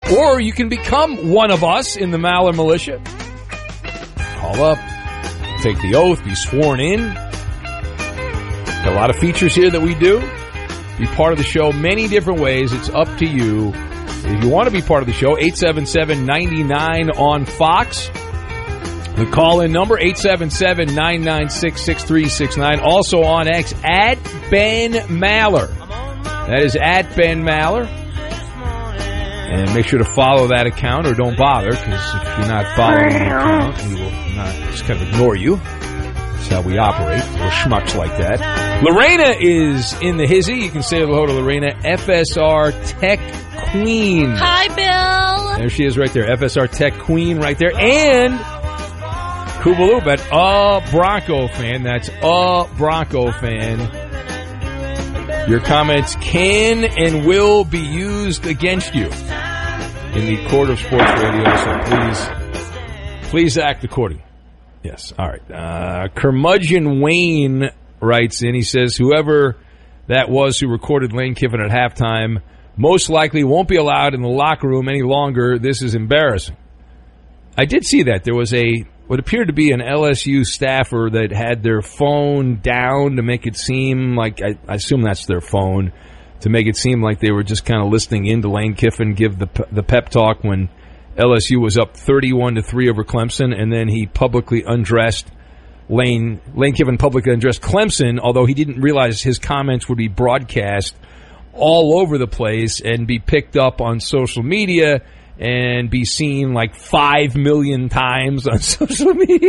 Or you can become one of us in the Maller Militia. Call up, take the oath, be sworn in. Got a lot of features here that we do. Be part of the show many different ways. It's up to you. If you want to be part of the show, 877-99 on Fox. The call-in number, 877-996-6369. Also on X, at Ben Maller. That is at Ben Maller. And make sure to follow that account, or don't bother, because if you're not following the account, we will not just kind of ignore you. That's how we operate. We're schmucks like that. Lorena is in the hizzy. You can say hello to Lorena, FSR Tech Queen. Hi, Bill. There she is right there, FSR Tech Queen right there. And Kubaloo, but a Bronco fan. That's a Bronco fan. Your comments can and will be used against you in the court of sports radio, so please act accordingly. Yes, all right. Curmudgeon Wayne writes in, he says, whoever that was who recorded Lane Kiffin at halftime most likely won't be allowed in the locker room any longer. This is embarrassing. I did see that. There was what appeared to be an LSU staffer that had their phone down to make it seem like, I assume that's their phone, to make it seem like they were just kind of listening in to Lane Kiffin give the pep talk when LSU was up 31-3 over Clemson, and then he publicly undressed Lane Kiffin publicly undressed Clemson, although he didn't realize his comments would be broadcast all over the place and be picked up on social media and be seen like 5 million times on social media.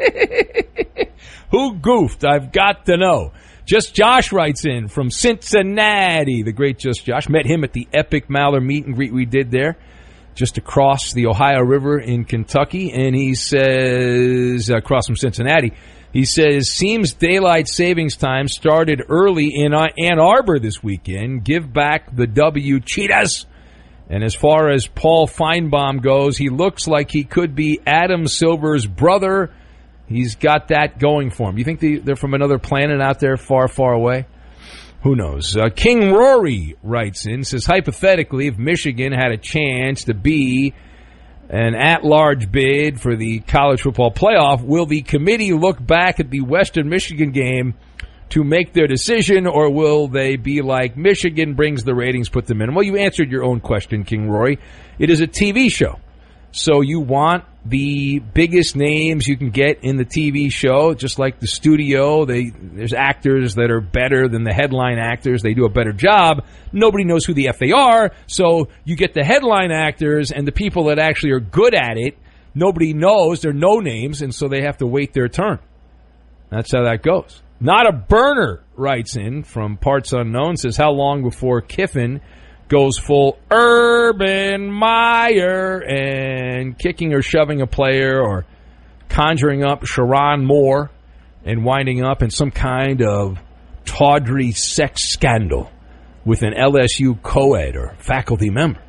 Who goofed? I've got to know. Just Josh writes in from Cincinnati. The great Just Josh. Met him at the epic Maller meet and greet we did there, just across the Ohio River in Kentucky. And he says, across from Cincinnati, he says, seems daylight savings time started early in Ann Arbor this weekend. Give back the W, Cheetahs. And as far as Paul Feinbaum goes, he looks like he could be Adam Silver's brother. He's got that going for him. You think they're from another planet out there far, far away? Who knows? King Rory writes in, says, hypothetically, if Michigan had a chance to be an at-large bid for the college football playoff, will the committee look back at the Western Michigan game to make their decision, or will they be like, Michigan brings the ratings, put them in? Well, you answered your own question, King Rory. It is a TV show. So you want the biggest names you can get in the TV show, just like the studio. There's actors that are better than the headline actors. They do a better job. Nobody knows who the F they are, so you get the headline actors and the people that actually are good at it. Nobody knows. They're no names, and so they have to wait their turn. That's how that goes. Not a Burner writes in from Parts Unknown, says, how long before Kiffin goes full Urban Meyer and kicking or shoving a player or conjuring up Sharon Moore and winding up in some kind of tawdry sex scandal with an LSU co-ed or faculty member?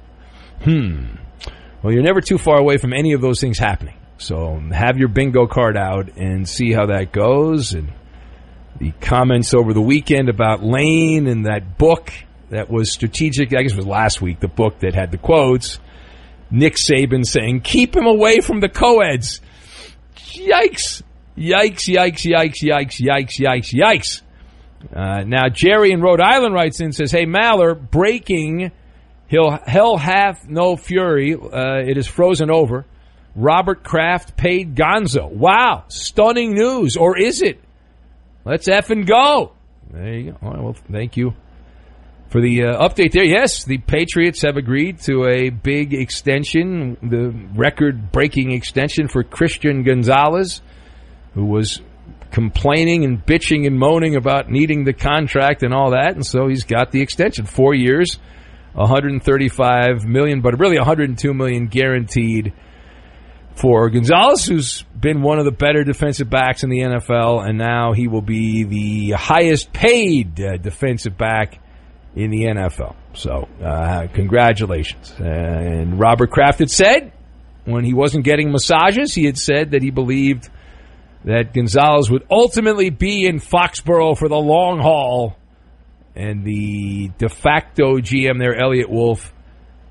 Well, you're never too far away from any of those things happening. So have your bingo card out and see how that goes. And the comments over the weekend about Lane and that book that was strategic, I guess it was last week, the book that had the quotes, Nick Saban saying, keep him away from the co-eds. Yikes. Yikes, yikes, yikes, yikes, yikes, yikes, yikes. Now, Jerry in Rhode Island writes in, says, hey, Maller, breaking, hell hath no fury. It is frozen over. Robert Kraft paid Gonzo. Wow, stunning news. Or is it? Let's effing go. There you go. All right, well, thank you for the update there. Yes, the Patriots have agreed to a big extension, the record-breaking extension for Christian Gonzalez, who was complaining and bitching and moaning about needing the contract and all that, and so he's got the extension. 4 years, $135 million, but really $102 million guaranteed for Gonzalez, who's been one of the better defensive backs in the NFL, and now he will be the highest-paid defensive back in the NFL. So, congratulations. And Robert Kraft had said, when he wasn't getting massages, he had said that he believed that Gonzalez would ultimately be in Foxborough for the long haul. And the de facto GM there, Elliott Wolf,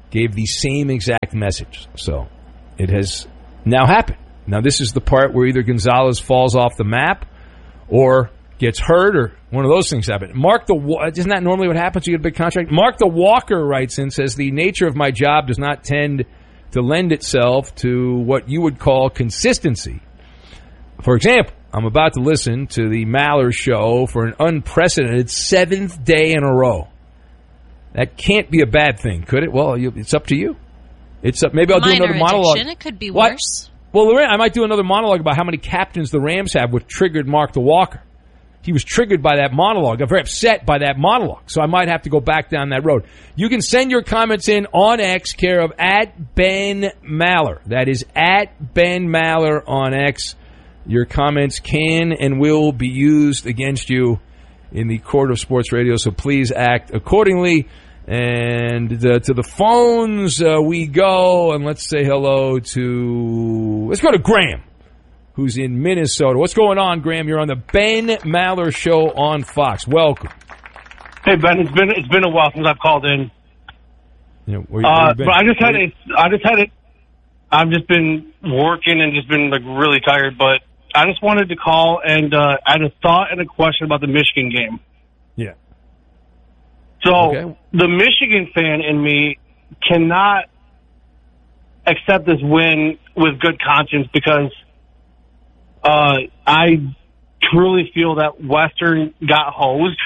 gave the same exact message. So it has now happened. Now this is the part where either Gonzalez falls off the map or gets hurt, or one of those things happen. Isn't that normally what happens when you get a big contract? Mark the Walker writes in, says, the nature of my job does not tend to lend itself to what you would call consistency. For example, I'm about to listen to the Maller show for an unprecedented 7th day in a row. That can't be a bad thing, could it? Well, it's up to you. It's up. Maybe I'll do another monologue. It could be worse. Well, Lorraine, I might do another monologue about how many captains the Rams have, which triggered Mark the Walker. He was triggered by that monologue. I'm very upset by that monologue, so I might have to go back down that road. You can send your comments in on X, care of @Ben Maller. That is @Ben Maller on X. Your comments can and will be used against you in the court of sports radio, so please act accordingly. And to the phones we go, and let's say hello to... Let's go to Graham, who's in Minnesota. What's going on, Graham? You're on the Ben Maller Show on Fox. Welcome. Hey, Ben. It's been a while since I've called in. Yeah, but I just had it. I've just been working and just been like really tired. But I just wanted to call, and I had a thought and a question about the Michigan game. Yeah. So the Michigan fan in me cannot accept this win with good conscience because I truly feel that Western got hosed.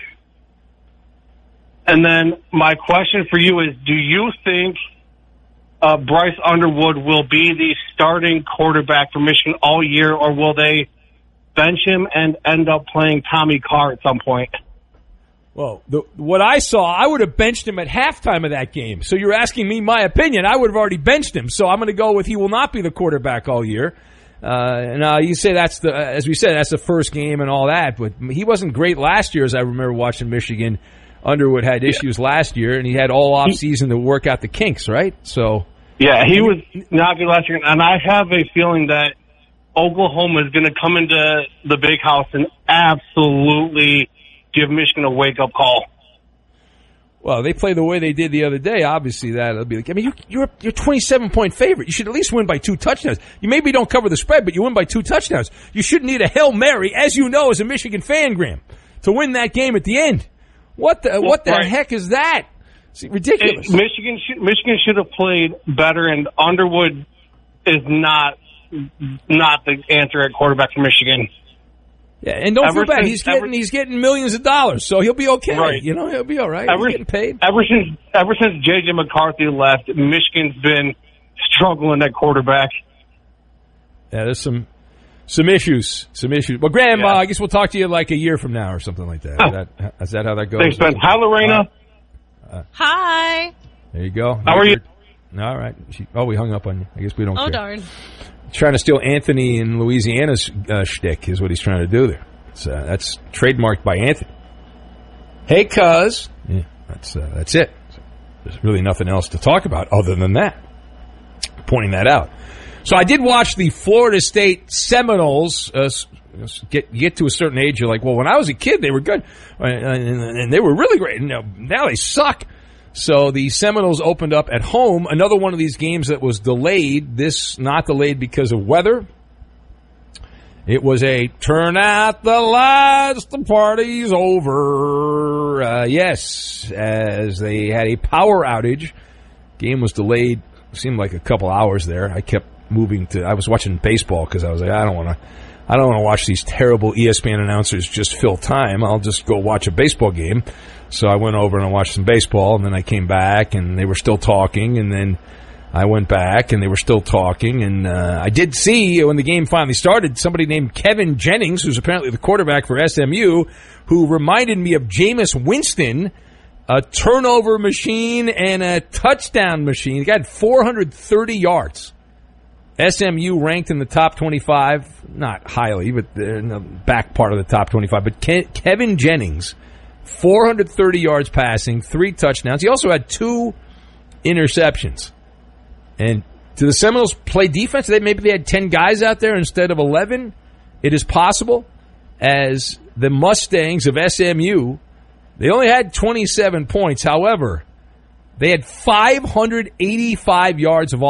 And then my question for you is, do you think Bryce Underwood will be the starting quarterback for Michigan all year, or will they bench him and end up playing Tommy Carr at some point? Well, what I saw, I would have benched him at halftime of that game. So you're asking me my opinion. I would have already benched him. So I'm going to go with he will not be the quarterback all year. And you say that's as we said, that's the first game and all that. But he wasn't great last year, as I remember watching Michigan. Underwood had issues last year, and he had all off season to work out the kinks, right? So yeah, he was not good last year. And I have a feeling that Oklahoma is going to come into the big house and absolutely give Michigan a wake-up call. Well, they play the way they did the other day. Obviously, that'll be. I mean, you're 27-point favorite. You should at least win by 2 touchdowns. You maybe don't cover the spread, but you win by 2 touchdowns. You shouldn't need a Hail Mary, as you know, as a Michigan fan, Graham, to win that game at the end. What the heck is that? It's ridiculous. Michigan should have played better, and Underwood is not the answer at quarterback for Michigan. Yeah, and don't feel bad. He's getting millions of dollars, so he'll be okay. Right. You know, he'll be all right. He's getting paid. Ever since J.J. McCarthy left, Michigan's been struggling at quarterback. Yeah, there's some issues. Well, Graham, I guess we'll talk to you like a year from now or something like that. Is that how that goes? Thanks, Ben. Hi, Lorena. Hi. There you go. How are you? All right. We hung up on you. I guess we don't care. Oh, darn. Trying to steal Anthony in Louisiana's shtick is what he's trying to do there. That's trademarked by Anthony. Hey, cuz. Yeah, that's it. There's really nothing else to talk about other than that. Pointing that out. So I did watch the Florida State Seminoles get to a certain age. You're like, well, when I was a kid, they were good. And they were really great. Now they suck. So the Seminoles opened up at home. Another one of these games that was delayed. This not delayed because of weather. It was a turn out the lights, the party's over. Yes, as they had a power outage. Game was delayed. Seemed like a couple hours there. I kept moving to. I was watching baseball because I was like, I don't want to watch these terrible ESPN announcers just fill time. I'll just go watch a baseball game. So I went over and I watched some baseball, and then I came back, and they were still talking, and then I went back, and they were still talking, and I did see, when the game finally started, somebody named Kevin Jennings, who's apparently the quarterback for SMU, who reminded me of Jameis Winston, a turnover machine and a touchdown machine. He got 430 yards. SMU ranked in the top 25, not highly, but in the back part of the top 25, but Kevin Jennings, 430 yards passing, 3 touchdowns. He also had 2 interceptions. And do the Seminoles play defense? Maybe they had 10 guys out there instead of 11. It is possible, as the Mustangs of SMU, they only had 27 points. However, They had 585 yards of